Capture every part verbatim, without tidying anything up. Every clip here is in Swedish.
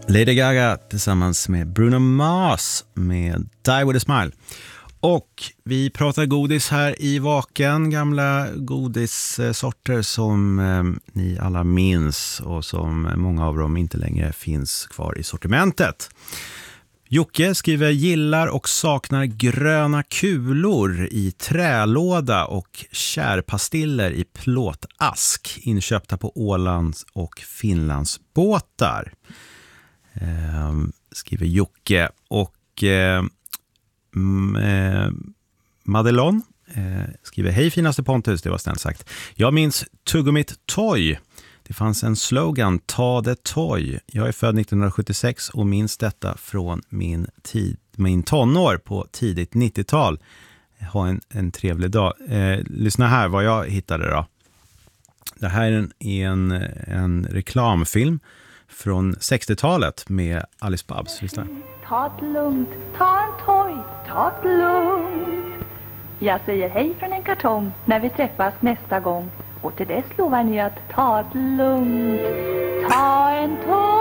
Lady Gaga tillsammans med Bruno Mars med Die With A Smile. Och vi pratar godis här i Vaken, gamla godissorter som eh, ni alla minns och som många av dem inte längre finns kvar i sortimentet. Jocke skriver gillar och saknar gröna kulor i trälåda och kärpastiller i plåtask inköpta på Ålands och Finlands båtar. Eh, skriver Jocke och eh, eh, Madelon eh, skriver hej finaste Pontus, det var snällt sagt. Jag minns Tuggumit Toy. Det fanns en slogan, ta det toy. Jag är född nittonhundrasjuttiosex och minns detta från min, tid, min tonår på tidigt nittiotal. Ha en, en trevlig dag. Eh, lyssna här vad jag hittade då. Det här är en, en, en reklamfilm från sextiotalet med Alice Babs. Lyssna. Ta det lugnt, ta en toy, ta det lugnt. Jag säger hej från en kartong när vi träffas nästa gång. Och till dess lovar ni att ta det lugnt, ta en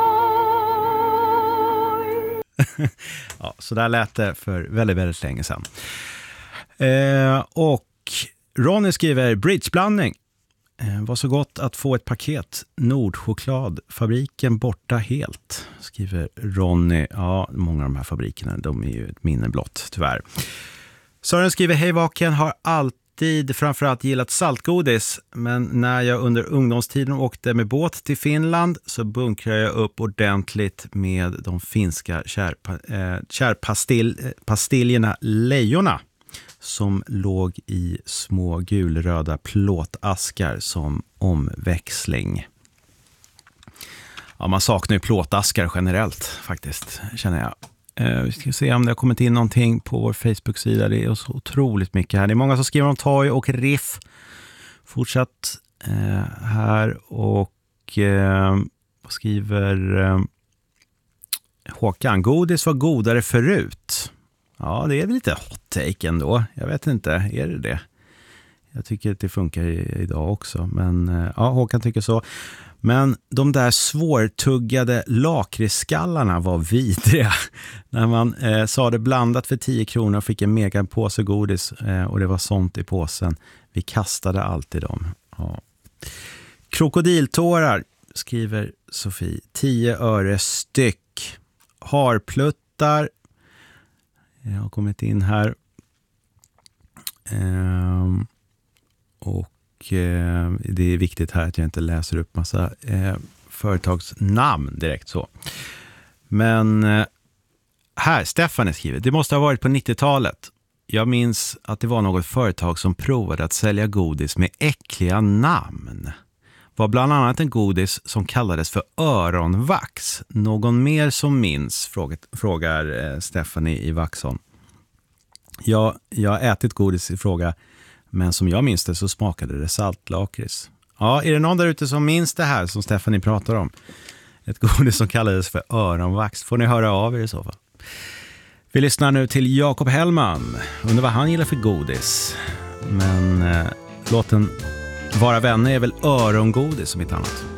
toy. Ja, så där lät det för väldigt, väldigt länge sedan. Eh, och Ronny skriver bridgeblandning. Eh, var så gott att få ett paket. Nordchoklad, fabriken borta helt, skriver Ronny. Ja, många av de här fabrikerna, de är ju ett minne blott, tyvärr. Sören skriver hej Vaken, har alltid tid framförallt gillat saltgodis, men när jag under ungdomstiden åkte med båt till Finland så bunkrade jag upp ordentligt med de finska kärpa, eh, kärpastiljerna Lejorna som låg i små gulröda plåtaskar som omväxling. Ja, man saknar ju plåtaskar generellt faktiskt, känner jag. Uh, vi ska se om det har kommit in någonting på vår Facebook-sida. Det är så otroligt mycket här. Det är många som skriver om toy och riff. Fortsatt uh, här och uh, skriver uh, Håkan. Godis var godare förut. Ja, det är väl lite hot take ändå. Jag vet inte, är det det? Jag tycker att det funkar i, idag också. Men uh, ja, Håkan tycker så. Men de där svårtuggade lakritsskallarna var vidriga. När man eh, sa det blandat för tio kronor och fick en mega påse godis eh, och det var sånt i påsen. Vi kastade alltid dem. Ja. Krokodiltårar, skriver Sofie. tio öre styck. Harpluttar. Jag har kommit in här. Ehm, och det är viktigt här att jag inte läser upp massa eh, företagsnamn direkt så. Men eh, här, Stefan skriver, det måste ha varit på nittiotalet. Jag minns att det var något företag som provade att sälja godis med äckliga namn. Var bland annat en godis som kallades för öronvax. Någon mer som minns, frågar, frågar eh, Stefan i, i Vaxholm. Ja, jag har ätit godis i fråga. Men som jag minns det så smakade det saltlakrits. Ja, är det någon där ute som minns det här som Stephanie pratar om? Ett godis som kallades för öronvax. Får ni höra av er i så fall. Vi lyssnar nu till Jakob Hellman. Undrar vad han gillar för godis. Men eh, låten Vara vänner är väl örongodis som ett annat.